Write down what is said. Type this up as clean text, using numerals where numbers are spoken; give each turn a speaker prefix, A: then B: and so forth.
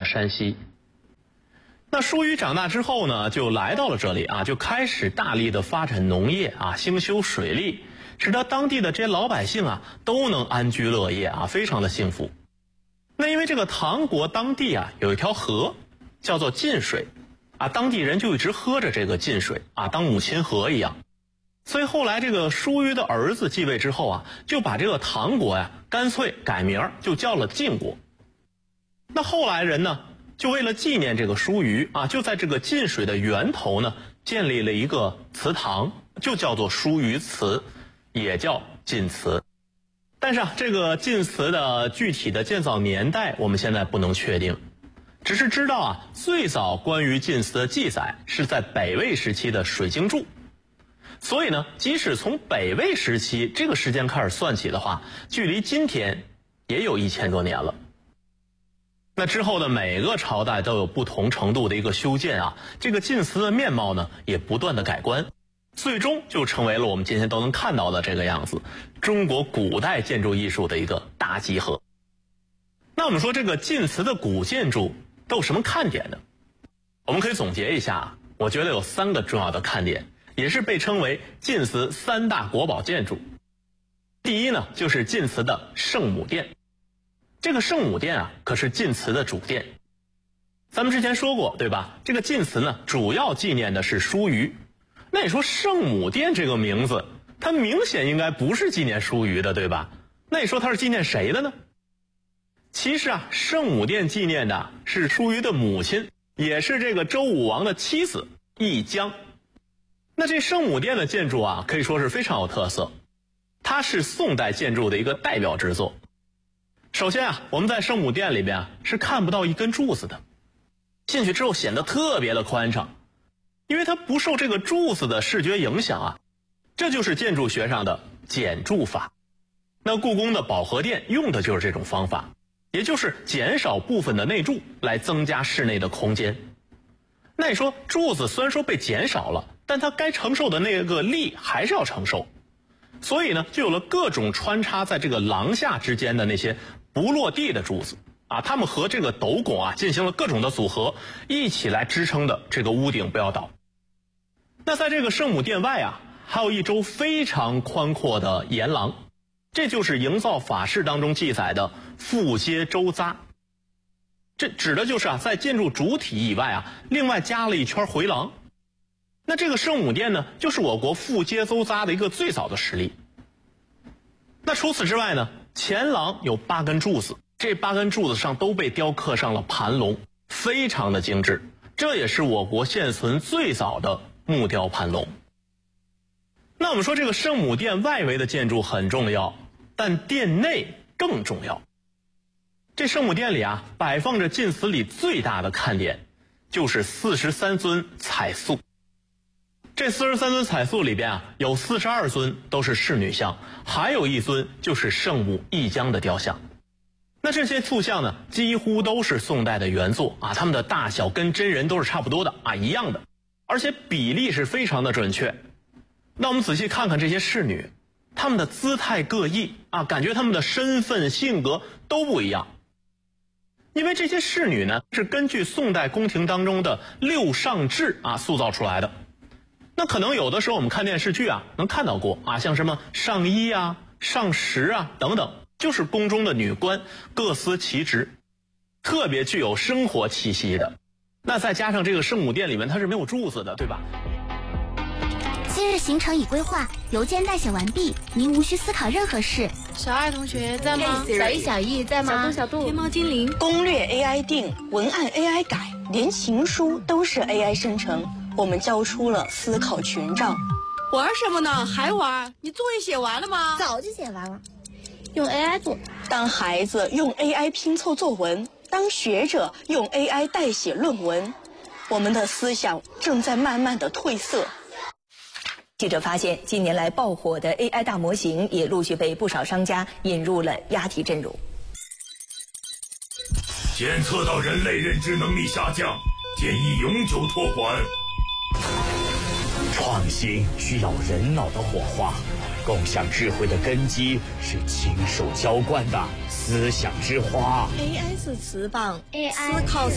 A: 山西。那舒瑜长大之后呢，就来到了这里啊，就开始大力的发展农业啊，兴修水利，使得当地的这些老百姓啊都能安居乐业啊，非常的幸福。那因为这个唐国当地啊有一条河叫做晋水啊，当地人就一直喝着这个晋水啊，当母亲河一样。所以后来这个舒瑜的儿子继位之后啊，就把这个唐国呀干脆改名就叫了晋国。那后来人呢，就为了纪念这个舒瑜啊，就在这个晋水的源头呢，建立了一个祠堂，就叫做舒瑜祠，也叫晋祠。但是啊，这个晋祠的具体的建造年代我们现在不能确定，只是知道啊，最早关于晋祠的记载是在北魏时期的水经注。所以呢，即使从北魏时期这个时间开始算起的话，距离今天也有1000多年了。那之后的每个朝代都有不同程度的一个修建啊，这个晋祠的面貌呢也不断的改观，最终就成为了我们今天都能看到的这个样子，中国古代建筑艺术的一个大集合。那我们说这个晋祠的古建筑都有什么看点呢？我们可以总结一下，我觉得有3个重要的看点，也是被称为晋祠3大国宝建筑。第一呢，就是晋祠的圣母殿。这个圣母殿啊，可是晋祠的主殿。咱们之前说过，对吧？这个晋祠呢，主要纪念的是舒瑜。那你说圣母殿这个名字，它明显应该不是纪念舒瑜的，对吧？那你说它是纪念谁的呢？其实啊，圣母殿纪念的是舒瑜的母亲，也是这个周武王的妻子义姜。那这圣母殿的建筑啊，可以说是非常有特色，它是宋代建筑的一个代表之作。首先啊，我们在圣母殿里边啊是看不到一根柱子的，进去之后显得特别的宽敞，因为它不受这个柱子的视觉影响啊，这就是建筑学上的减柱法。那故宫的保和殿用的就是这种方法，也就是减少部分的内柱来增加室内的空间。那你说柱子虽然说被减少了，但它该承受的那个力还是要承受，所以呢，就有了各种穿插在这个廊下之间的那些不落地的柱子啊，它们和这个斗拱啊进行了各种的组合，一起来支撑的这个屋顶不要倒。那在这个圣母殿外啊，还有一周非常宽阔的檐廊，这就是营造法式当中记载的复阶周匝。这指的就是啊，在建筑主体以外啊，另外加了一圈回廊。那这个圣母殿呢，就是我国复阶周匝的一个最早的实例。那除此之外呢，前廊有8根柱子，这8根柱子上都被雕刻上了盘龙，非常的精致。这也是我国现存最早的木雕盘龙。那我们说这个圣母殿外围的建筑很重要，但殿内更重要。这圣母殿里啊，摆放着晋祠里最大的看点，就是43尊彩塑。这43尊彩塑里边啊，有42尊都是仕女像，还有1尊就是圣母义姜的雕像。那这些塑像呢，几乎都是宋代的原作啊，它们的大小跟真人都是差不多的啊，一样的，而且比例是非常的准确。那我们仔细看看这些仕女，她们的姿态各异啊，感觉她们的身份性格都不一样。因为这些仕女呢，是根据宋代宫廷当中的6上制啊塑造出来的。那可能有的时候我们看电视剧啊，能看到过啊，像什么上衣啊、上食啊等等，就是宫中的女官各司其职，特别具有生活气息的。那再加上这个圣母殿里面它是没有柱子的，对吧？
B: 今日行程已规划，邮件代写完毕，您无需思考任何事。
C: 小爱同学在吗？
D: 小易、小易在吗？
C: 小杜，
D: 天猫精灵，
E: 攻略 AI 定，文案 AI 改，连情书都是 AI 生成。我们交出了思考权杖。
C: 玩什么呢？还玩？你作业写完了吗？
B: 早就写完了，
D: 用 AI 做。
E: 当孩子用 AI 拼凑作文，当学者用 AI 代写论文，我们的思想正在慢慢的褪色。
F: 记者发现，近年来爆火的 AI 大模型也陆续被不少商家引入了押题阵容。
G: 检测到人类认知能力下降，建议永久托管。
H: 创新需要人脑的火花，共享智慧的根基是亲手浇灌的思想之花。
D: AI 是翅膀，
B: AI
D: 思考